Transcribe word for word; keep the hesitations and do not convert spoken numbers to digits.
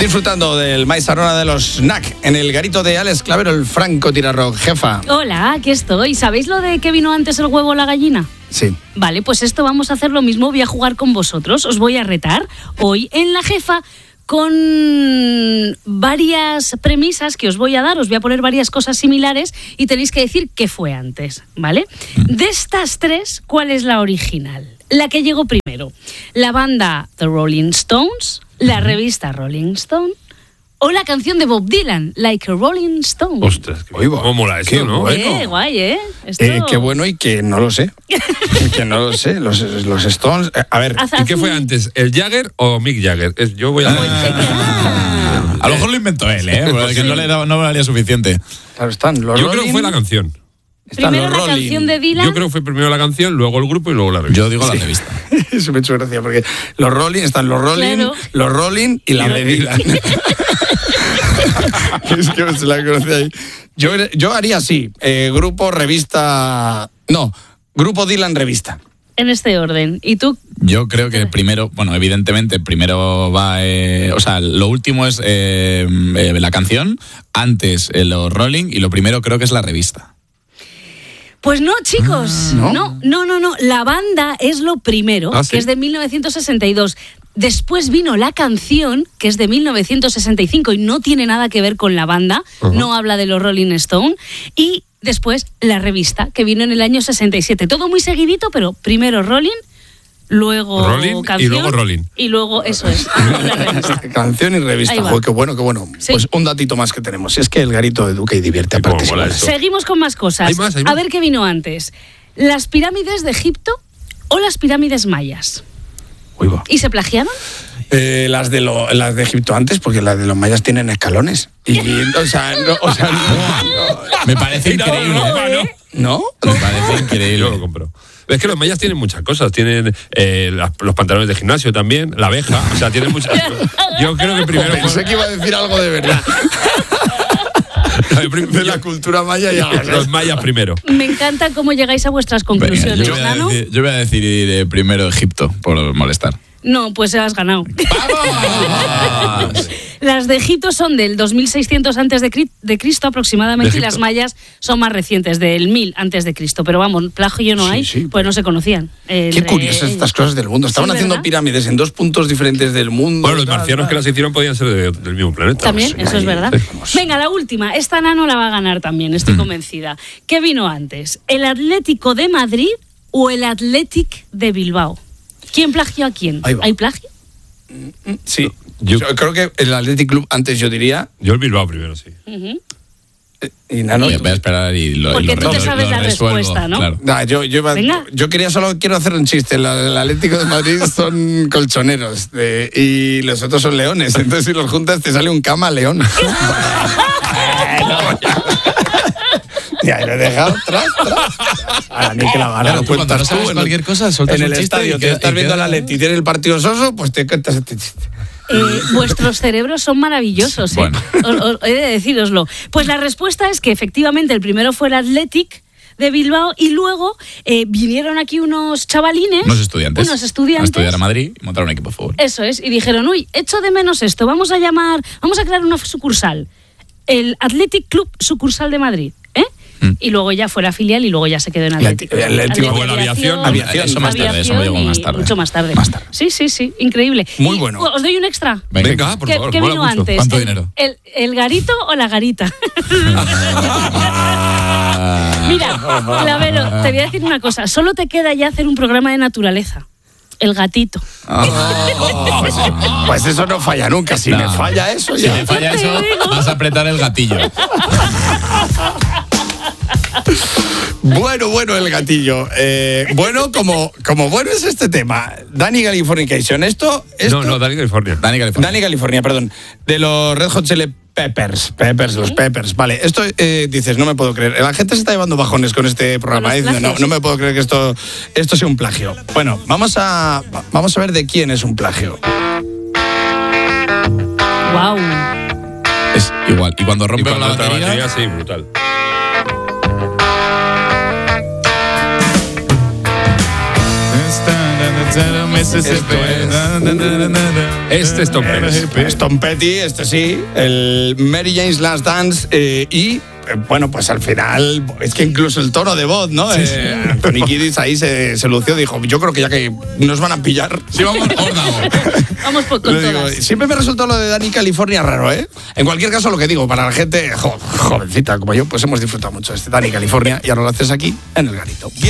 Disfrutando del maíz arona de los snack en el garito de Alex Clavero, el Franco Tirarro. Jefa. Hola, aquí estoy. ¿Sabéis lo de que vino antes el huevo o la gallina? Sí. Vale, pues esto vamos a hacer lo mismo. Voy a jugar con vosotros. Os voy a retar hoy en La Jefa con varias premisas que os voy a dar. Os voy a poner varias cosas similares y tenéis que decir qué fue antes, ¿vale? De estas tres, ¿cuál es la original? La que llegó primero. La banda The Rolling Stones, la revista Rolling Stone o la canción de Bob Dylan, Like a Rolling Stone. Ostras, qué Oigo, cómo mola esto, qué ¿no? bueno. Eh, guay, ¿eh? Esto... Eh, qué bueno y que no lo sé. que no lo sé. Los, los Stones. Eh, a ver. Haz- ¿Y qué fue antes, el Jagger o Mick Jagger? Es- yo voy a... Ah. A lo mejor lo inventó él, ¿eh? Porque no le da- no valía suficiente. Claro, están los Yo Rolling. creo que fue la canción. Están Primero los la Rolling. canción de Dylan. Yo creo que fue primero la canción, luego el grupo y luego la revista. Yo digo la revista. Eso me ha hecho gracia porque los Rolling, están los Rolling, Claro. los Rolling y la Y de la- Dylan. Es que se la conoce ahí. Yo, yo haría así, eh, grupo, revista... No, grupo Dylan, revista. En este orden. ¿Y tú? Yo creo que primero, bueno, evidentemente, primero va, eh, o sea, lo último es eh, eh, la canción, antes eh, los Rolling y lo primero creo que es la revista. Pues no, chicos. ¿no? no, no, no, no. La banda es lo primero, ¿Ah, que sí? es de mil novecientos sesenta y dos. Después vino la canción, que es de mil novecientos sesenta y cinco y no tiene nada que ver con la banda, Ajá. no habla de los Rolling Stone. Y después la revista, que vino en el año sesenta y siete. Todo muy seguidito, pero primero Rolling, luego Rolling y canción. luego Rolling. Y luego, eso es, la revista. Canción y revista. Ahí va. Joder, qué bueno, qué bueno. Sí. Pues un datito más que tenemos. Es que el garito educa y divierte a Qué partes mola iguales. esto. Seguimos con más cosas. Hay más, hay más. A ver qué vino antes. ¿Las pirámides de Egipto o las pirámides mayas? Uy, va. ¿Y se plagiaron? Eh, las, de lo- las de Egipto antes, porque las de los mayas tienen escalones. Y, o sea, no, o sea, no, Me parece increíble. ¿eh? ¿no? Me parece increíble. Yo lo compro. Es que los mayas tienen muchas cosas. Tienen eh, las- los pantalones de gimnasio también, la abeja. O sea, tienen muchas. Yo creo que primero. Pensé que iba a decir algo de verdad. De la cultura maya ya. Los mayas primero. Me encanta cómo llegáis a vuestras Venga, conclusiones, yo, voy a Nano. decir, yo voy a decir eh, primero Egipto, por molestar. No, pues has ganado. ¡Vamos! Las de Egipto son del dos mil seiscientos antes de Cri- de Cristo aproximadamente De y las Egipto. mayas son más recientes, del mil antes de Cristo. Pero vamos, plagio no Sí, hay, sí. pues no se conocían. Qué Entre curiosas estas ellos. cosas del mundo. Estaban Sí, haciendo ¿verdad? pirámides en dos puntos diferentes del mundo. Bueno, los tal, marcianos tal. que las hicieron podían ser de- del mismo planeta. También, Pues, eso es ahí, verdad. vamos. Venga, la última. Esta Nano la va a ganar también, estoy convencida. ¿Qué vino antes? ¿El Atlético de Madrid o el Athletic de Bilbao? ¿Quién plagió a quién? Ahí va. ¿Hay plagio? Sí. Yo- Yo creo que el Athletic Club antes yo diría. Yo el Bilbao primero, sí. Ujú. Y Nano. Voy a- voy a esperar y lo, Porque y lo tú te re- sabes lo la resuelvo, respuesta, ¿no? claro. Nah, yo, yo, iba- Venga. yo quería solo quiero hacer un chiste. El, el Atlético de Madrid son colchoneros de- y los otros son leones. Entonces, si los juntas, te sale un camaleón. Ya, lo he dejado tras, tras. A mí que la gana, Claro, lo tú cuando cuentas no sabes tú en- cualquier cosa, sueltas en un el chiste estadio. y Te queda- estás y viendo queda- la Leti, tiene el partido soso, pues te cuentas este chiste. Eh, vuestros cerebros son maravillosos, ¿eh? Bueno. Os- os- he de decíroslo. Pues la respuesta es que efectivamente el primero fue el Athletic de Bilbao y luego eh, vinieron aquí unos chavalines, Unos estudiantes. unos A estudiantes. estudiar a Madrid y montar un equipo de fútbol. Eso es, y dijeron, uy, echo de menos esto, vamos a llamar, vamos a crear una sucursal, el Athletic Club Sucursal de Madrid, ¿eh? Mm. Y luego ya fue la filial y luego ya se quedó en Atlético. El Atlético- Luego la aviación, aviación, eso más tarde, eso me llegó y más tarde. Mucho más tarde. Más tarde. Sí, sí, sí, increíble. Muy Y, bueno. ¿os doy un extra? Venga, por ¿Qué, favor, qué mola vino mucho. antes? ¿Cuánto ¿El- dinero? El, el garito o la garita? Mira, Clavero, te voy a decir una cosa. Solo te queda ya hacer un programa de naturaleza. El gatito. Pues, pues eso no falla nunca. Si No. me falla eso, Si ya. me falla eso, vas a apretar el gatillo. Bueno, bueno, el gatillo. Eh, bueno, como, como bueno es este tema. Dani Californication. Esto, esto No, no, Dani California. Dani California. Dani California, perdón. De los Red Hot Chili Peppers. Peppers, los Peppers. Vale, esto eh, dices, no me puedo creer. La gente se está llevando bajones con este programa. Con los diciendo, no, plagios. no me puedo creer que esto, esto sea un plagio. Bueno, vamos a, vamos a ver de quién es un plagio. Wow. Es igual. Y cuando Y rompe cuando la entra la batería, batería, sí, brutal. Este es Tom Petty. Es Tom Petty, este sí, el Mary Jane's Last Dance eh, y... Bueno, pues al final, es que incluso el tono de voz, ¿no? Sí, sí. Eh, Anthony Kiedis ahí se, se lució, dijo, yo creo que ya que nos van a pillar. Sí, vamos, vamos por con digo, todas. Siempre me resultó lo de Dani California raro, ¿eh? En cualquier caso, lo que digo, para la gente jo, jovencita como yo, pues hemos disfrutado mucho de este Dani California y ahora lo haces aquí en El Garito.